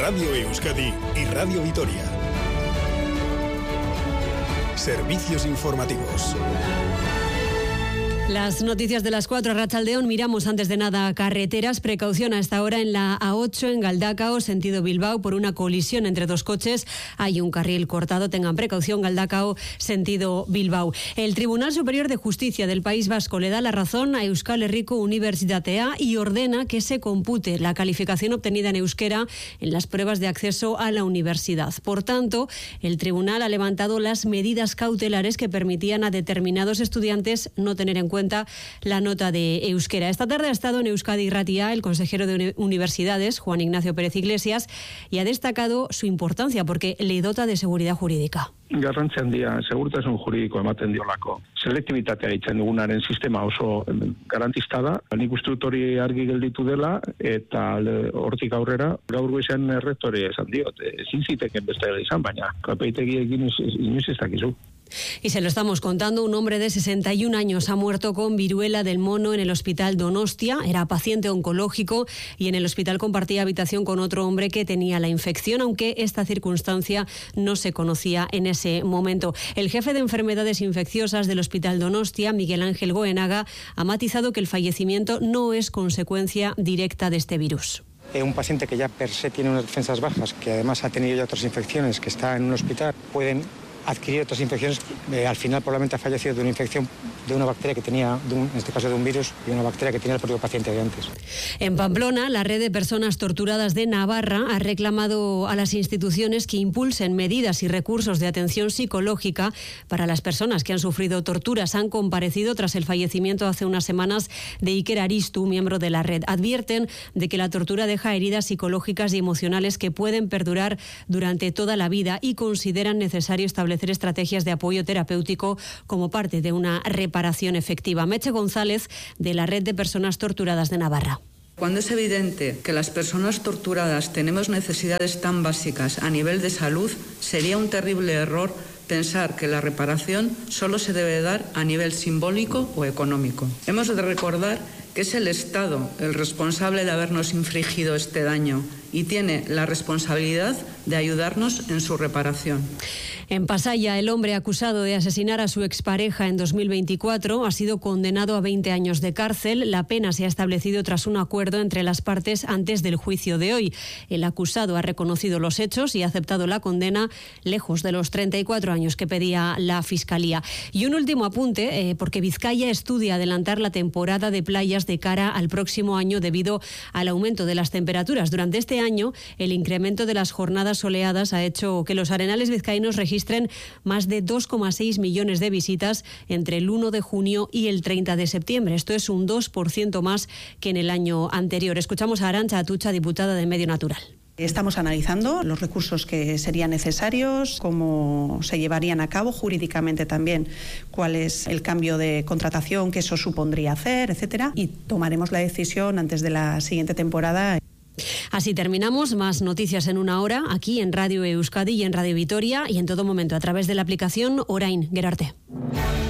Radio Euskadi y Radio Vitoria. Servicios informativos. Las noticias de las 4, Arratsaldeon. Miramos antes de nada carreteras. Precaución a esta hora en la A8 en Galdakao, sentido Bilbao, por una colisión entre dos coches. Hay un carril cortado. Tengan precaución, Galdakao, sentido Bilbao. El Tribunal Superior de Justicia del País Vasco le da la razón a Euskal Herriko Unibertsitatea y ordena que se compute la calificación obtenida en euskera en las pruebas de acceso a la universidad. Por tanto, el tribunal ha levantado las medidas cautelares que permitían a determinados estudiantes no tener en cuenta la nota de euskera. Esta tarde ha estado en Euskadi Irratia el consejero de Universidades, Juan Ignacio Pérez Iglesias, y ha destacado su importancia porque le dota de seguridad jurídica. Garrantzi handia segurtasun juridiko ematen diolako. Selektibitatea ditzen dugunaren sistema oso garantista da. Nik uste dut hori argi gelditu dela eta hortik aurrera gaur goizean errektori esan diot. Ezin ziteken beste izan, baina kapeitegiekin inoiz ez dakizu. Y se lo estamos contando, un hombre de 61 años ha muerto con viruela del mono en el hospital Donostia. Era paciente oncológico y en el hospital compartía habitación con otro hombre que tenía la infección, aunque esta circunstancia no se conocía en ese momento. El jefe de enfermedades infecciosas del hospital Donostia, Miguel Ángel Goenaga, ha matizado que el fallecimiento no es consecuencia directa de este virus. Un paciente que ya per se tiene unas defensas bajas, que además ha tenido ya otras infecciones, que está en un hospital, pueden adquirir otras infecciones, al final probablemente ha fallecido de una infección de una bacteria que tenía, en este caso de un virus, y una bacteria que tenía el propio paciente de antes. En Pamplona, la red de personas torturadas de Navarra ha reclamado a las instituciones que impulsen medidas y recursos de atención psicológica para las personas que han sufrido torturas. Han comparecido tras el fallecimiento hace unas semanas de Iker Aristu, miembro de la red. Advierten de que la tortura deja heridas psicológicas y emocionales que pueden perdurar durante toda la vida y consideran necesario establecer estrategias de apoyo terapéutico como parte de una reparación efectiva. Meche González, de la Red de Personas Torturadas de Navarra. Cuando es evidente que las personas torturadas tenemos necesidades tan básicas a nivel de salud, sería un terrible error pensar que la reparación solo se debe dar a nivel simbólico o económico. Hemos de recordar que es el Estado el responsable de habernos infligido este daño y tiene la responsabilidad de ayudarnos en su reparación. En Pasaya, el hombre acusado de asesinar a su expareja en 2024 ha sido condenado a 20 años de cárcel. La pena se ha establecido tras un acuerdo entre las partes antes del juicio de hoy. El acusado ha reconocido los hechos y ha aceptado la condena, lejos de los 34 años que pedía la Fiscalía. Y un último apunte, porque Vizcaya estudia adelantar la temporada de playas de cara al próximo año debido al aumento de las temperaturas. Durante este año, el incremento de las jornadas soleadas ha hecho que los arenales vizcaínos registren más de 2,6 millones de visitas entre el 1 de junio y el 30 de septiembre. Esto es un 2% más que en el año anterior. Escuchamos a Arantxa Atutxa, diputada de Medio Natural. Estamos analizando los recursos que serían necesarios, cómo se llevarían a cabo jurídicamente también, cuál es el cambio de contratación que eso supondría hacer, etcétera, y tomaremos la decisión antes de la siguiente temporada. Así terminamos. Más noticias en una hora, aquí en Radio Euskadi y en Radio Vitoria, y en todo momento a través de la aplicación Orain. Gerarte.